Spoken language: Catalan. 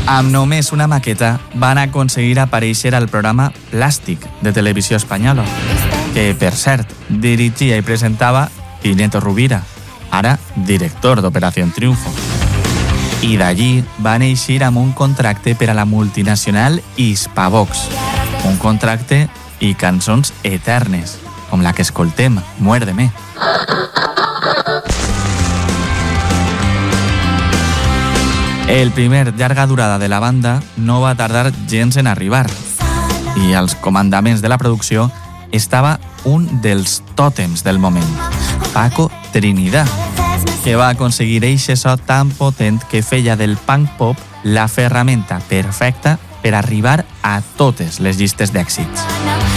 Amb només una maqueta van aconseguir aparèixer al programa Plàstic de Televisió Espanyola, que, per cert, dirigia i presentava Pineto Rubira, ara director d'Operació Triunfo. I d'allí va néixer amb un contracte per a la multinacional Hispavox, un contracte i cançons eternes, com la que escoltem, Muérdeme. El primer llarga durada de la banda no va tardar gens en arribar i als comandaments de la producció estava un dels tòtems del moment, Paco Trinidad, que va aconseguir eixe so tan potent que feia del punk pop la ferramenta perfecta per arribar a totes les llistes d'èxits.